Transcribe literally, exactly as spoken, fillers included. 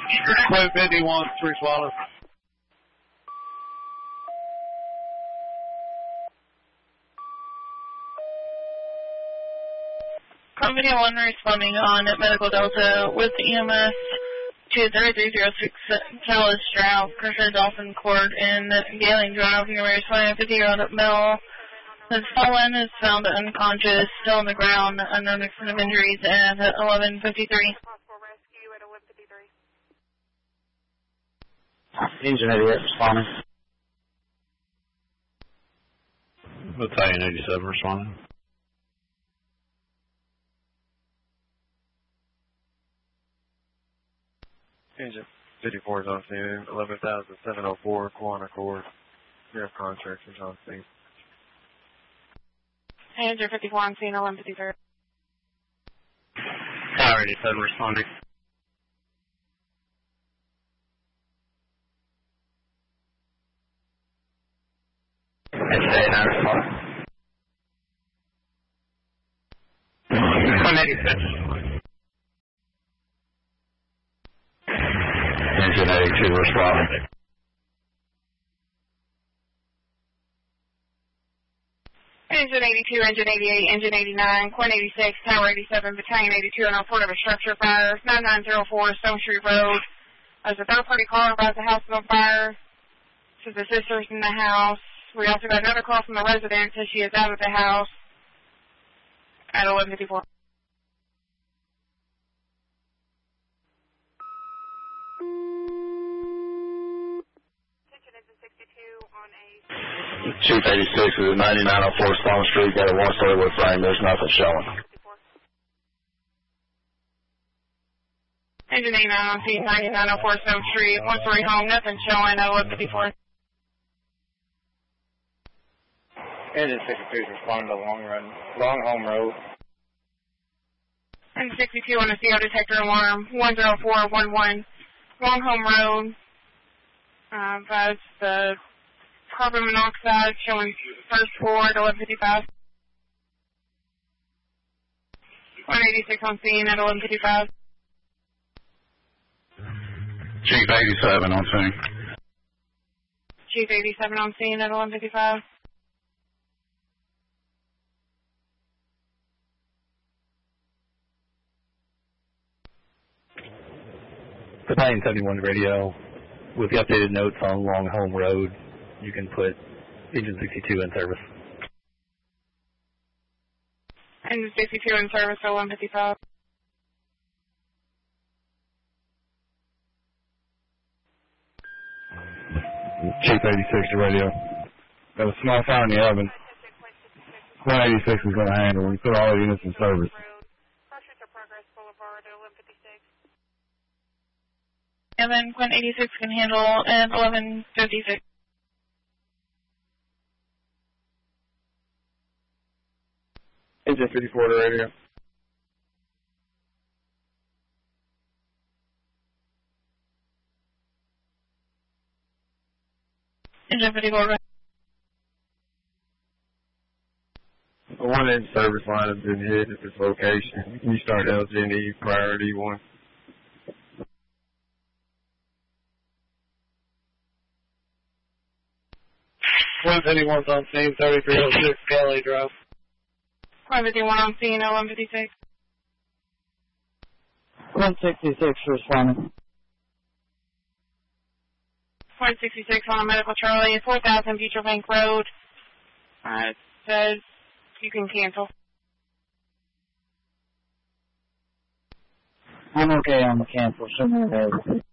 one fifty-one, three Swallow. Company one responding on Medical Delta with E M S to thirty-three oh six Talis Stroud, Crusher Dolphin Court in Gailing Drive. You responding fifty-year-old male has fallen, is found unconscious, still on the ground, unknown extent of injuries at eleven fifty-three. Engine eighty-eight responding. Battalion eighty-seven responding. Engine fifty-four is on scene, eleven thousand seven oh four, Quanah Court. We have contractors on scene. Engine fifty-four on scene, eleven fifty-three. Tower eighty-seven responding. Engine eighty-nine responding. one eighty-six. Engine eighty-two responding. Engine eighty-two, Engine eighty-eight, Engine eighty-nine, Quinn eighty-six, Tower eighty-seven, Battalion eighty-two on report of a structure fire, nine nine zero four Stone Street Road. There's a third-party caller about the house on fire. Says the sister's in the house. We also got another call from the resident, says she is out of the house at eleven fifty-four. Chief eighty-six is at ninety-nine oh four Stone Street, got a one-story wood frame, there's nothing showing. Engine eighty-nine on scene, ninety-nine oh four Stone Street, one-story home, nothing showing at eleven fifty-four. Engine sixty-two is responding to Long Run, Long Home Road. Engine sixty-two on a C O detector alarm, one zero four one one, Long Home Road. Uh, that's the carbon monoxide showing first floor at eleven fifty-five. one eighty-six on scene at eleven fifty-five. Chief eighty-seven on scene. Chief eighty-seven on scene at eleven fifty-five. Battalion seventy-one radio, with the updated notes on Long Home Road, you can put Engine sixty-two in service. Engine sixty-two in service at eleven fifty-five. Chief eighty-six to radio. Got a small fire in the oven. one eighty-six is going to handle. We put all the units in service. And then Quinn eighty-six can handle at eleven fifty-six. Engine fifty-four to radio. Engine fifty-four. One in service line has been hit at this location. You start L G and E priority one. one fifty-one's on scene, thirty-three oh six Galley Drive. one fifty-one on scene, eleven fifty-six. one sixty-six responding. one sixty-six on a medical Charlie, four thousand Future Bank Road. Uh, it says you can cancel. I'm okay on the cancel. Shouldn't have